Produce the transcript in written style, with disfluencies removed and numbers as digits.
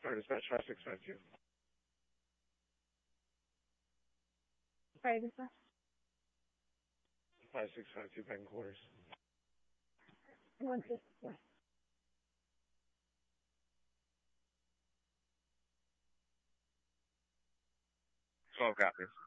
card. Dispatch 5652. 5652, Penn Quarters. 12 copies.